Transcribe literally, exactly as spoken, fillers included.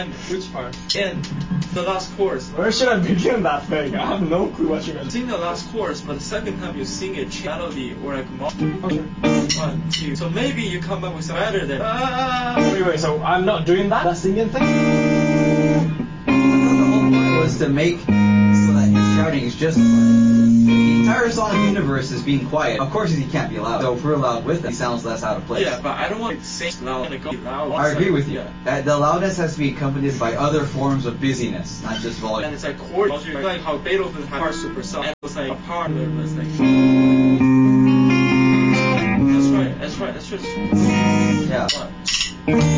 And which part? And the last chorus. Where should I begin that thing? I have no clue what you're gonna Sing the last chorus, but the second time you sing a melody or like mo- Okay. One, two. So maybe you come up with something better than ah. Wait, wait, so I'm not doing that? That singing thing? I thought the whole point was to make so that his shouting is just the entire Sonic universe is being quiet. Of course he can't be loud. So if we're loud with him, he sounds less out of place. Yeah, but I don't want to sing loud and go loud. I agree with you. Yeah. Uh, the loudness has to be accompanied by other forms of busyness, not just volume. And it's like chord, like how Beethoven had part super sound. And it was like a part that was like. That's right. That's right. That's just. Yeah. One.